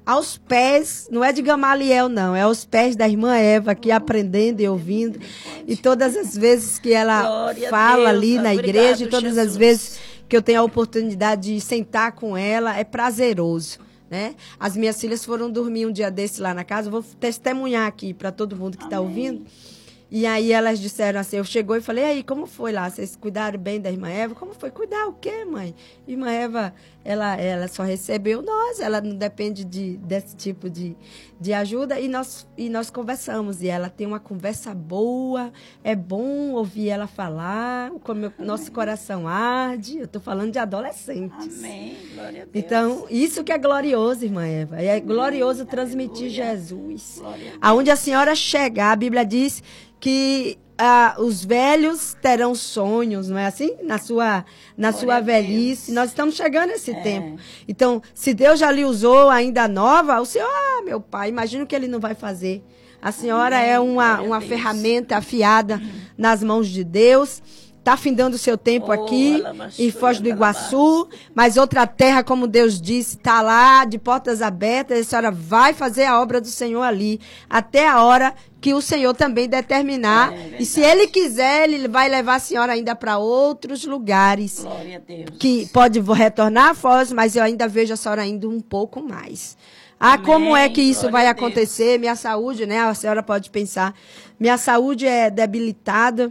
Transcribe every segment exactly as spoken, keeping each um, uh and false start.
aos pés, não é de Gamaliel, não, é aos pés da irmã Eva, aqui aprendendo e ouvindo. E todas as vezes que ela Glória fala Deus, ali na obrigado, igreja, e todas Jesus. as vezes que eu tenho a oportunidade de sentar com ela, é prazeroso. Né? As minhas filhas foram dormir um dia desse lá na casa, eu vou testemunhar aqui para todo mundo que está ouvindo. E aí elas disseram assim, eu chegou e falei, e aí, como foi lá? Vocês cuidaram bem da irmã Eva? Como foi? Cuidar o quê, mãe? Irmã Eva, ela, ela só recebeu nós, ela não depende de, desse tipo de, de ajuda. E nós, e nós conversamos, e ela tem uma conversa boa, é bom ouvir ela falar, como o nosso coração arde. Eu estou falando de adolescentes. Amém. Glória a Deus. Então, isso que é glorioso, irmã Eva. É glorioso Amém. Transmitir Aleluia. Jesus. Glória a Deus. Aonde a senhora chegar, a Bíblia diz que ah, os velhos terão sonhos, não é assim? Na sua, na sua velhice. Nós estamos chegando a esse é. tempo. Então, se Deus já lhe usou ainda nova, o senhor, ah, meu pai, imagino que ele não vai fazer. A senhora Amém. É uma, uma ferramenta afiada uhum. nas mãos de Deus. Está findando o seu tempo oh, aqui, em Foz do Iguaçu, mas outra terra, como Deus disse, está lá, de portas abertas, a senhora vai fazer a obra do Senhor ali, até a hora que o Senhor também determinar. É, e se Ele quiser, Ele vai levar a senhora ainda para outros lugares. Glória a Deus. Que pode retornar a Foz, mas eu ainda vejo a senhora indo um pouco mais. Ah, Amém. Como é que isso Glória vai acontecer? Minha saúde, né? A senhora pode pensar, minha saúde é debilitada.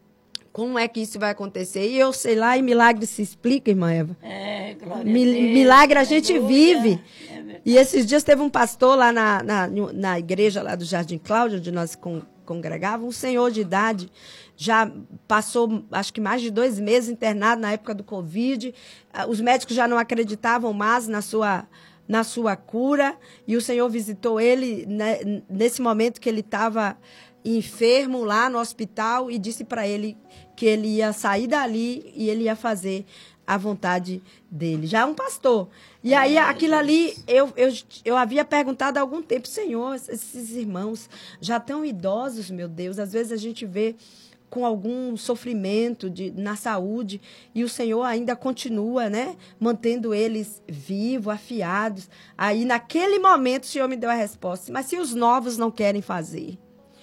Como é que isso vai acontecer? E eu sei lá, e milagre se explica, irmã Eva. É, glória Mil, a Deus. Milagre a gente Aleluia. Vive. É e esses dias teve um pastor lá na, na, na igreja lá do Jardim Cláudio, onde nós con, congregávamos, um senhor de idade, já passou, acho que mais de dois meses internado na época do Covid. Os médicos já não acreditavam mais na sua, na sua cura. E o Senhor visitou ele né, nesse momento que ele estava enfermo lá no hospital e disse para ele que ele ia sair dali e ele ia fazer a vontade dele. Já é um pastor. E aí, aquilo ali, eu, eu, eu havia perguntado há algum tempo, Senhor, esses irmãos já tão idosos, meu Deus, às vezes a gente vê com algum sofrimento de, na saúde e o Senhor ainda continua, né, mantendo eles vivos, afiados. Aí, naquele momento, o Senhor me deu a resposta. Mas se os novos não querem fazer?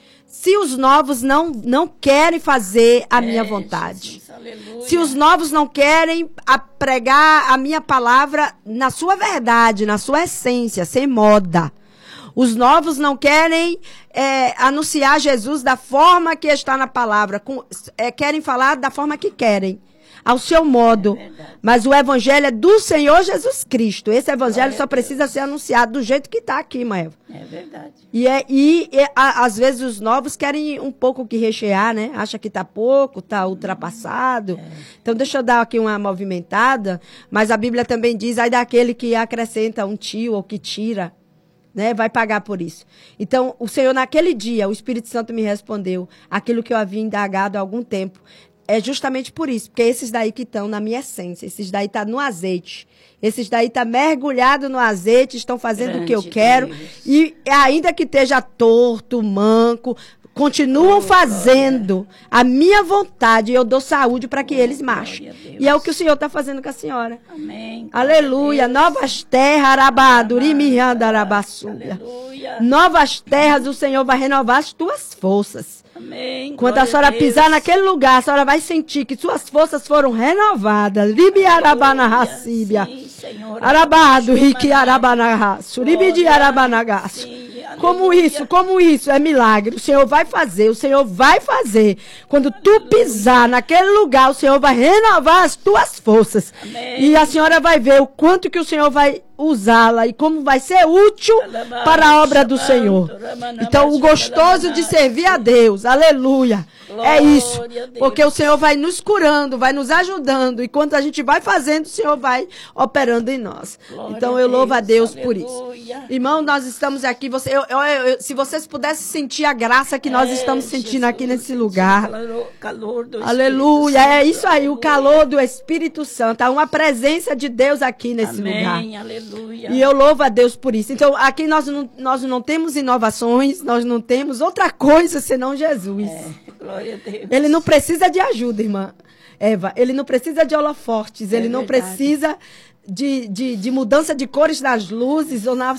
Se os novos não, não querem fazer a é, minha vontade. Jesus, se os novos não querem a pregar a minha palavra na sua verdade, na sua essência, sem moda. Os novos não querem é, anunciar Jesus da forma que está na palavra. Com, é, querem falar da forma que querem. Ao seu modo. É mas o evangelho é do Senhor Jesus Cristo. Esse evangelho só precisa ser anunciado do jeito que está aqui, Maeva. É verdade. E, é, e, e a, às vezes os novos querem um pouco que rechear, né? Acha que está pouco, está ultrapassado. É. Então, deixa eu dar aqui uma movimentada. Mas a Bíblia também diz, aí daquele que acrescenta um tio ou que tira, né? Vai pagar por isso. Então, o Senhor, naquele dia, o Espírito Santo me respondeu aquilo que eu havia indagado há algum tempo. É justamente por isso, porque esses daí que estão na minha essência, esses daí estão no azeite, esses daí estão mergulhados no azeite, estão fazendo Grande o que eu quero, Deus. E ainda que esteja torto, manco, continuam oh, fazendo a minha vontade e eu dou saúde para que oh, eles marchem. E é o que o Senhor está fazendo com a senhora. Amém. Aleluia. Novas terras, arabadurimianda, arabassuia. Novas terras, o Senhor vai renovar as tuas forças. Amém. Quando a senhora pisar naquele lugar, a senhora vai sentir que suas forças foram renovadas. Libi arabana racíbia. Arabado, rique arabana raço. Libi de arabanagaço. Como isso, como isso, é milagre. O Senhor vai fazer, o Senhor vai fazer. Quando tu pisar naquele lugar, o Senhor vai renovar as tuas forças. Amém. E a senhora vai ver o quanto que o Senhor vai usá-la e como vai ser útil para a obra do Senhor. Então, o gostoso de servir a Deus, aleluia, é isso. Porque o Senhor vai nos curando, vai nos ajudando. E quando a gente vai fazendo, o Senhor vai operando em nós. Então, eu louvo a Deus por isso. Irmão, nós estamos aqui, você, eu, eu, eu, se vocês pudessem sentir a graça que nós estamos sentindo aqui nesse lugar. Aleluia, é isso aí, o calor do Espírito Santo. Há uma presença de Deus aqui nesse lugar. Aleluia. E eu louvo a Deus por isso. Então, aqui nós não, nós não temos inovações, nós não temos outra coisa senão Jesus. É, glória a Deus. Ele não precisa de ajuda, irmã Eva. Ele não precisa de holofortes, é ele não verdade. precisa de, de, de mudança de cores das luzes ou na